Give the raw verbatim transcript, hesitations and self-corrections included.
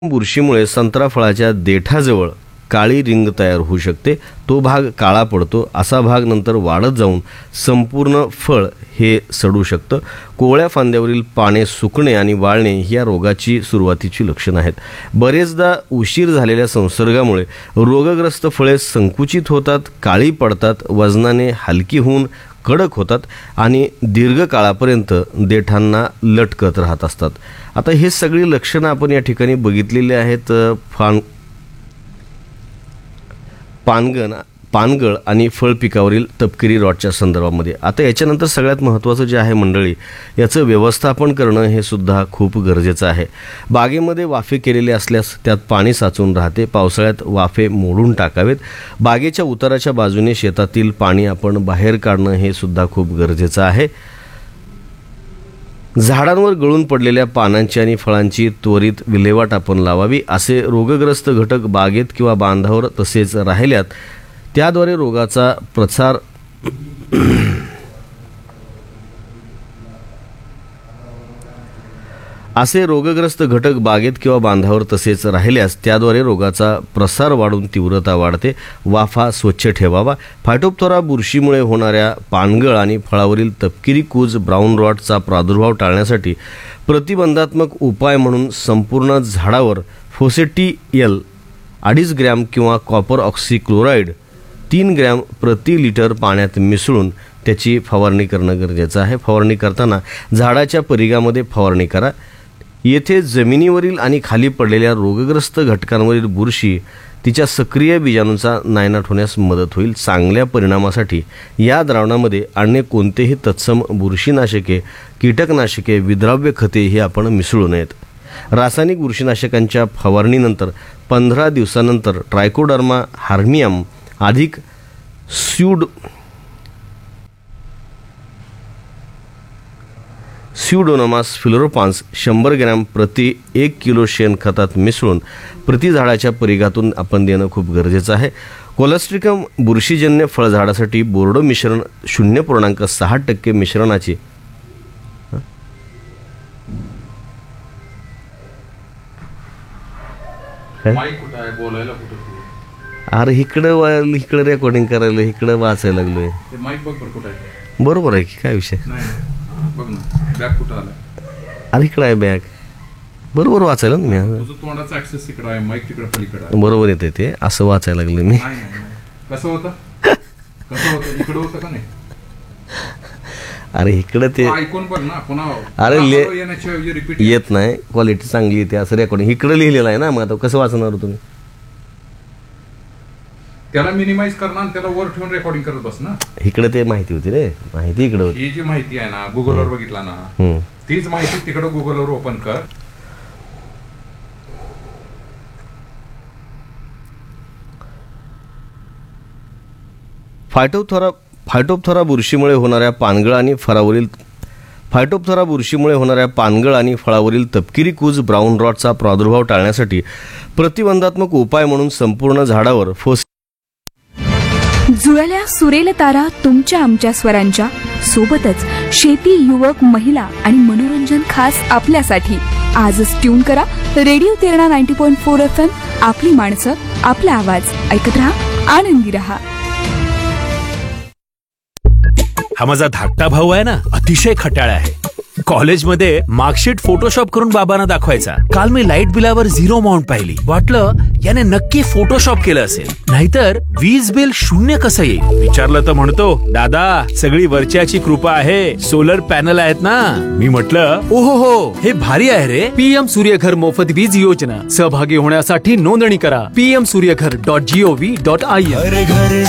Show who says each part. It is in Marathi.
Speaker 1: बुरशीमुळे संत्रा फळाच्या देठाजवळ काळी रिंग तयार होऊ शकते. तो भाग काळा पडतो. असा भाग नंतर वाढत जाऊन संपूर्ण फळ हे सडू शकतं. कोवळ्या फांद्यावरील पाने सुकणे आणि वाळणे ही या रोगाची सुरुवातीची लक्षणं आहेत. बरेचदा उशीर झालेल्या संसर्गामुळे रोगग्रस्त फळे संकुचित होतात, काळी पडतात, वजनाने हलकी होऊन कडक होतात आणि दीर्घकाळापर्यंत देठांना लटकत राहत असतात. आता हे सगळी लक्षणं आपण या ठिकाणी बघितलेली आहेत. फान पानगण पानगळ आणि फळ पिकावरील तपकिरी रॉटच्या संदर्भामध्ये. आता याच्यानंतर सगळ्यात महत्त्वाचं जे आहे मंडळी, याचं व्यवस्थापन करणं हे सुद्धा खूप गरजेचं आहे. बागेमध्ये वाफे केलेले असल्यास त्यात पाणी साचून राहते. पावसाळ्यात वाफे मोडून टाकावेत. बागेच्या उताराच्या बाजूने शेतातील पाणी आपण बाहेर काढणं हे सुद्धा खूप गरजेचं आहे. झाडांवर गळून पडलेल्या पानांची आणि फळांची त्वरित विल्हेवाट आपण लावावी. असे रोगग्रस्त घटक बागेत किंवा बांधावर तसेच राहिल्यात त्याद्वारे रोगाचा प्रसार असे रोगग्रस्त घटक बागेत किंवा बांधावर तसेच राहिल्यास त्याद्वारे रोगाचा प्रसार वाढून तीव्रता वाढते. वाफा स्वच्छ ठेवावा. फायटोप्थोरा बुरशीमुळे होणाऱ्या पानगळ आणि फळावरील तपकिरी कूज ब्राऊन रॉटचा प्रादुर्भाव टाळण्यासाठी प्रतिबंधात्मक उपाय म्हणून संपूर्ण झाडावर फोसेटी एल अडीच ग्रॅम किंवा कॉपर ऑक्सीक्लोराईड तीन ग्रॅम प्रति लिटर पाण्यात मिसळून त्याची फवारणी करणं गरजेचं आहे. फवारणी करताना झाडाच्या परिघामध्ये फवारणी करा. येथे जमिनीवरील आणि खाली पडलेल्या रोगग्रस्त घटकांवरील बुरशी तिच्या सक्रिय बीजाणूंचा नायनाट होण्यास मदत होईल. चांगल्या परिणामासाठी या द्रावणामध्ये अन्य कोणतेही तत्सम बुरशीनाशके, कीटकनाशके, विद्राव्य खते हे आपण मिसळू नयेत. रासायनिक बुरशीनाशकांच्या फवारणीनंतर पंधरा दिवसानंतर ट्रायकोडर्मा हार्मियम अधिक स्यूड स्यूडोनोमास फ्लोरोपान्स शंभर ग्रॅम प्रति एक किलो शेणखतात मिसळून प्रति झाडाच्या परिघातून आपण देणं खूप गरजेचं आहे. कोलेस्ट्रिकम बुरशीजन्य फळझाडासाठी बोर्डो मिश्रण शून्य पूर्णांक सहा टक्के मिश्रणाची अरे इकडं इकडं रेकॉर्डिंग करायला, इकडं वाचायला लागलोय. बरोबर आहे की काय विषय? अरे इकडं आहे बॅग. बरोबर वाचायला ना मी. बरोबर येते ते असं वाचायला लागलं मी. अरे इकडं ते अरे येत नाही, क्वालिटी चांगली येते असं रेकॉर्डिंग इकडं लिहिलेलं आहे ना. मग आता कसं वाचणार तुम्ही?
Speaker 2: त्याला मिनिमाइज करणार, त्याला वर ठेवून रेकॉर्डिंग करत बस ना.
Speaker 1: इकडे ते माहिती होती रे, माहिती इकडे होती.
Speaker 2: ही जी माहिती आहे ना गुगलवर बघितला ना, तीच माहिती तिकडे गुगलवर ओपन कर.
Speaker 1: फायटोप्थोरा फायटोप्थोरा बुरशीमुळे होणाऱ्या पानगळ आणि फळावरील फायटोप्थोरा बुरशीमुळे होणाऱ्या पानगळ आणि फळावरील तपकिरी कूज ब्राऊन रॉटचा प्रादुर्भाव टाळण्यासाठी प्रतिबंधात्मक उपाय म्हणून संपूर्ण झाडावर फोस
Speaker 3: जुळल्या सुरेल तारा तुमच्या आमच्या स्वरांच्या सोबतच शेती, युवक, महिला आणि मनोरंजन खास आपल्यासाठी. आजच ट्यून करा radio Terna ninety point four F M. आपली माणसं, आपला आवाज. ऐकत रहा, आनंदी रहा.
Speaker 4: हा माझा धाकटा भाऊ आहे ना, अतिशय खट्याळ आहे. कॉलेजमध्ये मार्कशीट फोटोशॉप करून बाबांना दाखवायचा. काल मी लाईट बिलावर झिरो अमाऊंट पाहिली. वाटलं याने नक्की फोटोशॉप केलं असेल, नाहीतर वीज बिल शून्य कसं येईल. विचारलं तर म्हणतो, दादा सगळी वरच्याची कृपा आहे, सोलर पॅनल आहेत ना. मी म्हटलं ओहो हो, हे भारी आहे रे.
Speaker 5: पीएम सूर्यघर मोफत वीज योजना सहभागी होण्यासाठी नोंदणी करा. PM Surya Ghar dot G O V dot I N.